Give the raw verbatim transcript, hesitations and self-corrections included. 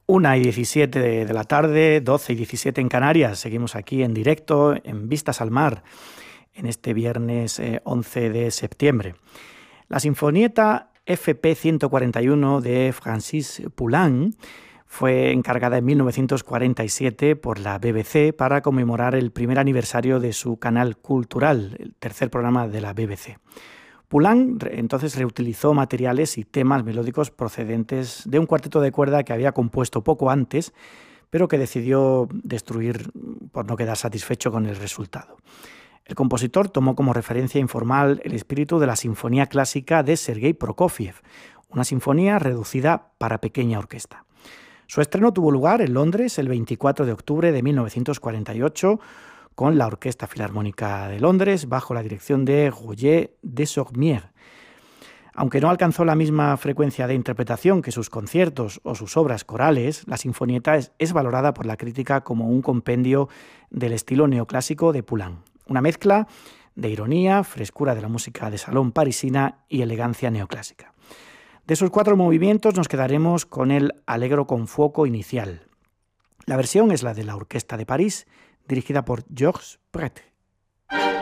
una y diecisiete de, de la tarde, doce y diecisiete en Canarias. Seguimos aquí en directo en Vistas al Mar en este viernes eh, once de septiembre. La Sinfonieta F P ciento cuarenta y uno de Francis Poulenc fue encargada en mil novecientos cuarenta y siete por la B B C para conmemorar el primer aniversario de su canal cultural, el tercer programa de la B B C. Poulenc entonces reutilizó materiales y temas melódicos procedentes de un cuarteto de cuerda que había compuesto poco antes, pero que decidió destruir por no quedar satisfecho con el resultado. El compositor tomó como referencia informal el espíritu de la Sinfonía Clásica de Sergei Prokofiev, una sinfonía reducida para pequeña orquesta. Su estreno tuvo lugar en Londres el veinticuatro de octubre de mil novecientos cuarenta y ocho con la Orquesta Filarmónica de Londres bajo la dirección de Roger Desormières. Aunque no alcanzó la misma frecuencia de interpretación que sus conciertos o sus obras corales, la sinfonieta es, es valorada por la crítica como un compendio del estilo neoclásico de Poulenc, una mezcla de ironía, frescura de la música de salón parisina y elegancia neoclásica. De sus cuatro movimientos nos quedaremos con el Allegro con fuoco inicial. La versión es la de la Orquesta de París, dirigida por Georges Pret.